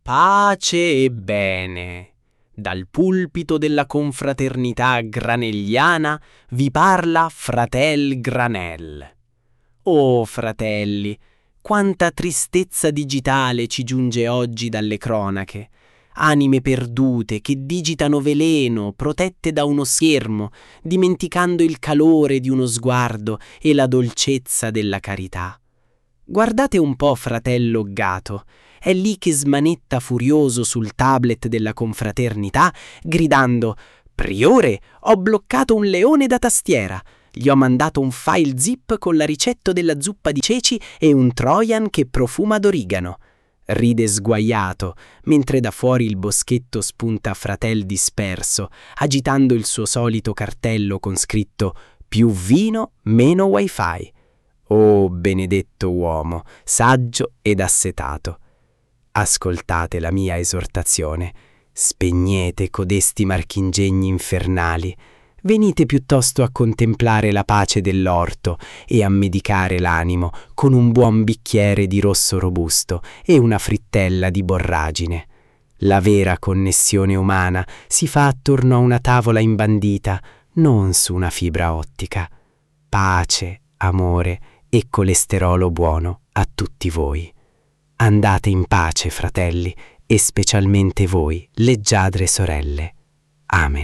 Pace e bene. Dal pulpito della confraternità granelliana vi parla Fratel Granel. Oh fratelli, quanta tristezza digitale ci giunge oggi dalle cronache. Anime perdute che digitano veleno, protette da uno schermo, dimenticando il calore di uno sguardo e la dolcezza della carità. Guardate un po' fratello Gato, è lì che smanetta furioso sul tablet della confraternità, gridando: «Priore, ho bloccato un leone da tastiera! Gli ho mandato un file zip con la ricetta della zuppa di ceci e un trojan che profuma d'origano». Ride sguaiato, mentre da fuori il boschetto spunta Fratel disperso, agitando il suo solito cartello con scritto «Più vino, meno wifi». Oh benedetto uomo, saggio ed assetato. Ascoltate la mia esortazione, spegnete codesti marchingegni infernali, venite piuttosto a contemplare la pace dell'orto e a medicare l'animo con un buon bicchiere di rosso robusto e una frittella di borragine. La vera connessione umana si fa attorno a una tavola imbandita, non su una fibra ottica. Pace, amore e colesterolo buono a tutti voi. Andate in pace, fratelli, e specialmente voi, leggiadre sorelle. Amen.